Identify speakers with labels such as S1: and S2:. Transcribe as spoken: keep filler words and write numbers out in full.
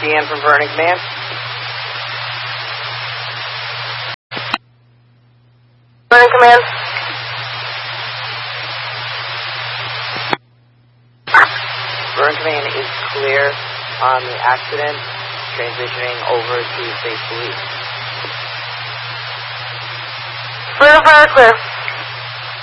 S1: Deanne from Vernon Command.
S2: Vernon Command.
S1: Vernon Command is clear on the accident, transitioning over to State Police.
S2: Clear, fire, clear.